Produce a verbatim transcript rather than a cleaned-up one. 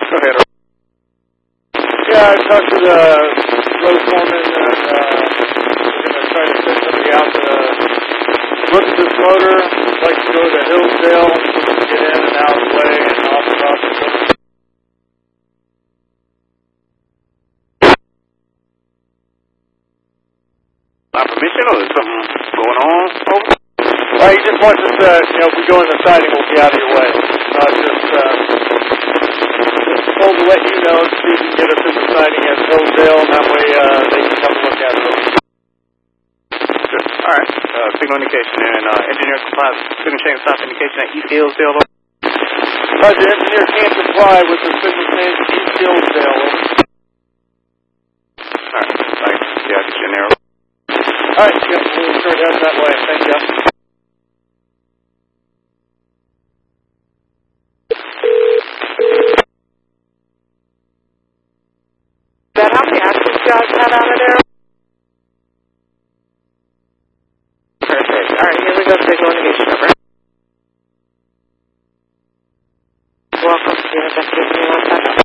Go ahead. Yeah, I talked to the road foreman, and uh, we're going to try to send somebody out to look at this motor. I'd like to go to Hillsdale so we can get in and out of the way and off and off the road. By permission, or is something going on? Over? Well, he just wants us to, you know, if we go in the siding, we'll be out of your way. So I just, uh, just told to let you know to see if you can get us in the siding at Hillsdale, and that way uh, they can come look at it. Sure. All right. Uh, signal indication and uh, engineer complies. Signal chain stop indication at East Hillsdale. But the engineer can't comply with the signal chain at East Hillsdale. All right. Right. Yeah, get you in there. All right. Yeah, we'll sure head that way. Thank you. Is that how many actions you guys had out of there? Perfect. All right, here we go. Signal indication number. Welcome to the investigation.